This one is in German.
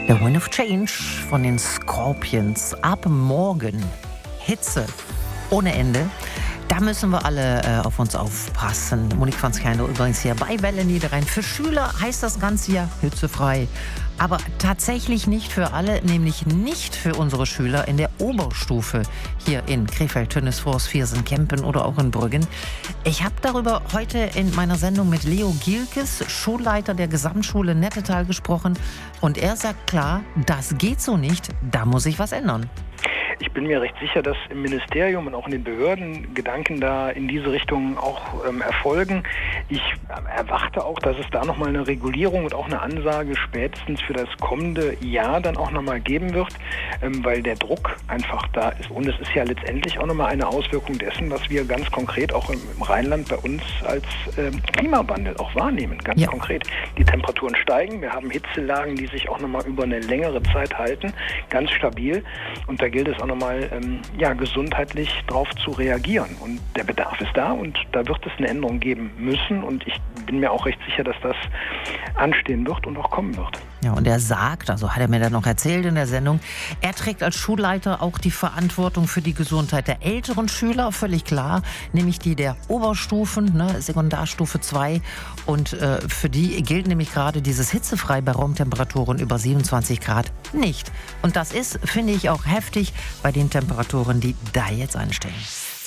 The Wind of Change von den Scorpions. Ab morgen Hitze ohne Ende. Da müssen wir alle auf uns aufpassen. Monique van Skijndel übrigens hier bei Welle Niederrhein. Für Schüler heißt das Ganze ja hitzefrei. Aber tatsächlich nicht für alle, nämlich nicht für unsere Schüler in der Oberstufe hier in Krefeld, Tönnesfors, Viersen, Kempen oder auch in Brüggen. Ich habe darüber heute in meiner Sendung mit Leo Gielkes, Schulleiter der Gesamtschule Nettetal, gesprochen. Und er sagt klar, das geht so nicht, da muss sich was ändern. Ich bin mir recht sicher, dass im Ministerium und auch in den Behörden Gedanken da in diese Richtung auch erfolgen. Ich erwarte auch, dass es da nochmal eine Regulierung und auch eine Ansage spätestens für das kommende Jahr dann auch nochmal geben wird, weil der Druck einfach da ist. Und es ist ja letztendlich auch nochmal eine Auswirkung dessen, was wir ganz konkret auch im Rheinland bei uns als Klimawandel auch wahrnehmen. Ganz konkret. Die Temperaturen steigen, wir haben Hitzelagen, die sich auch nochmal über eine längere Zeit halten, ganz stabil. Und da gilt es auch nochmal gesundheitlich drauf zu reagieren. Und der Bedarf ist da und da wird es eine Änderung geben müssen. Und ich bin mir auch recht sicher, dass das anstehen wird und auch kommen wird. Ja, und er sagt, also hat er mir dann noch erzählt in der Sendung, er trägt als Schulleiter auch die Verantwortung für die Gesundheit der älteren Schüler, völlig klar, nämlich die der Oberstufen, Sekundarstufe 2. Und für die gilt nämlich gerade dieses hitzefrei bei Raumtemperaturen über 27 Grad nicht. Und das ist, finde ich, auch heftig bei den Temperaturen, die da jetzt anstehen.